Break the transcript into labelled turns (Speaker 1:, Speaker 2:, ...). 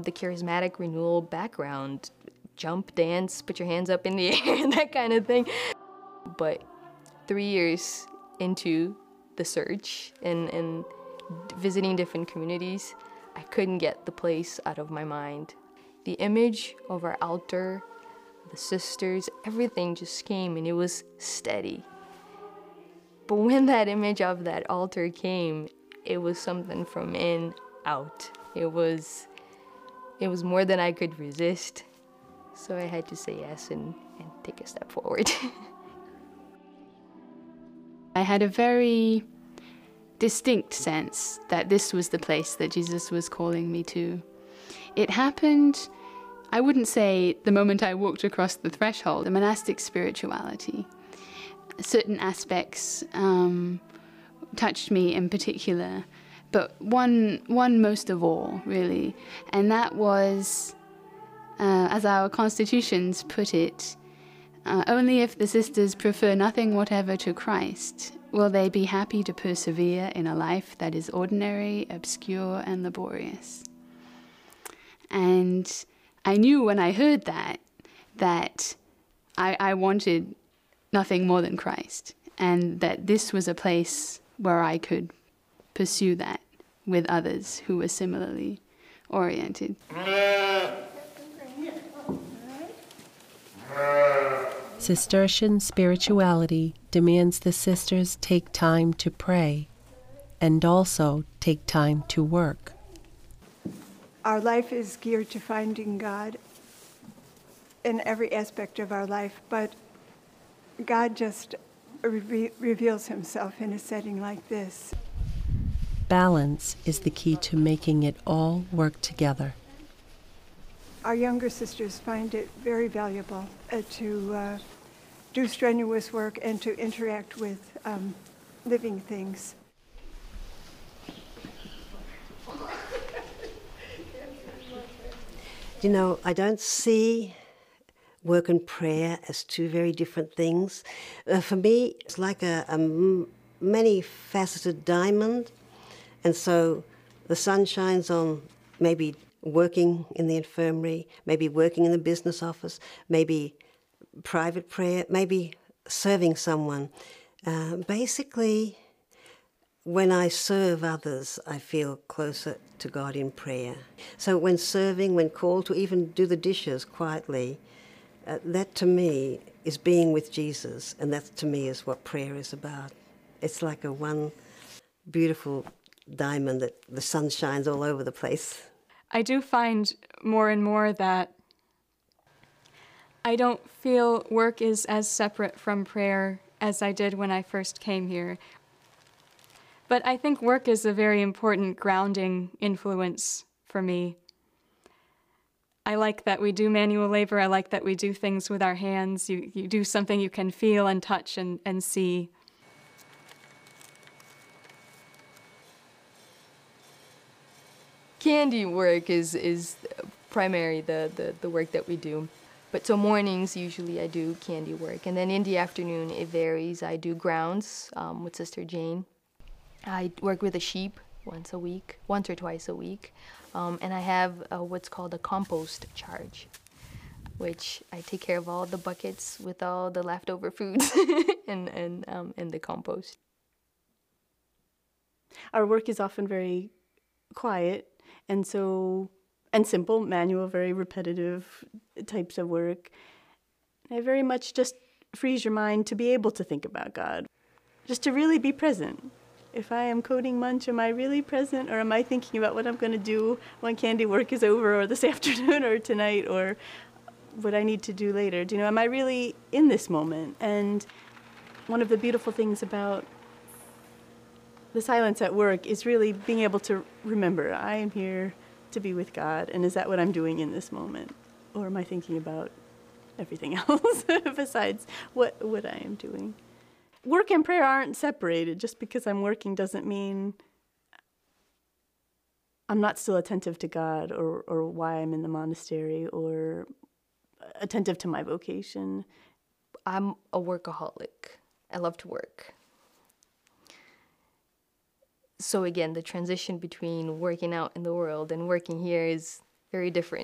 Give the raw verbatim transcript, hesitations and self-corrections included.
Speaker 1: the charismatic renewal background. Jump, dance, put your hands up in the air, that kind of thing. But three years into the search and, and visiting different communities, I couldn't get the place out of my mind. The image of our altar, the sisters, everything just came and it was steady. But when that image of that altar came, it was something from in, out. It was, it was more than I could resist. So I had to say yes and, and take a step forward.
Speaker 2: I had a very distinct sense that this was the place that Jesus was calling me to. It happened, I wouldn't say the moment I walked across the threshold, the monastic spirituality. Certain aspects um, touched me in particular, but one, one most of all, really, and that was, uh, as our constitutions put it, Uh, only if the sisters prefer nothing whatever to Christ will they be happy to persevere in a life that is ordinary, obscure, and laborious. And I knew when I heard that, that I, I wanted nothing more than Christ, and that this was a place where I could pursue that with others who were similarly oriented.
Speaker 3: Cistercian spirituality demands the sisters take time to pray and also take time to work.
Speaker 4: Our life is geared to finding God in every aspect of our life, but God just re- reveals himself in a setting like this.
Speaker 3: Balance is the key to making it all work together.
Speaker 4: Our younger sisters find it very valuable uh, to uh, do strenuous work and to interact with um, living things.
Speaker 5: You know, I don't see work and prayer as two very different things. Uh, for me, it's like a, a m- many-faceted diamond, and so the sun shines on maybe working in the infirmary, maybe working in the business office, maybe private prayer, maybe serving someone. Uh, basically, when I serve others, I feel closer to God in prayer. So when serving, when called to even do the dishes quietly, uh, that to me is being with Jesus, and that to me is what prayer is about. It's like a one beautiful diamond that the sun shines all over the place.
Speaker 6: I do find more and more that I don't feel work is as separate from prayer as I did when I first came here. But I think work is a very important grounding influence for me. I like that we do manual labor. I like that we do things with our hands. You, you do something you can feel and touch and, and see.
Speaker 1: Candy work is, is primary, the, the, the work that we do. But so mornings, usually I do candy work. And then in the afternoon, it varies. I do grounds um, with Sister Jane. I work with the sheep once a week, once or twice a week. Um, and I have uh, what's called a compost charge, which I take care of all the buckets with all the leftover foods and, and, um, and the compost.
Speaker 7: Our work is often very quiet and so and simple, manual, very repetitive types of work. It very much just frees your mind to be able to think about God, just to really be present. If I am coding munch, am I really present, or am I thinking about what I'm going to do when candy work is over, or this afternoon, or tonight, or what I need to do later? Do you know, am I really in this moment? And one of the beautiful things about the silence at work is really being able to remember, I am here to be with God, and is that what I'm doing in this moment? Or am I thinking about everything else besides what, what I am doing? Work and prayer aren't separated. Just because I'm working doesn't mean I'm not still attentive to God, or, or why I'm in the monastery, or attentive to my vocation.
Speaker 1: I'm a workaholic. I love to work. So again, the transition between working out in the world and working here is very different.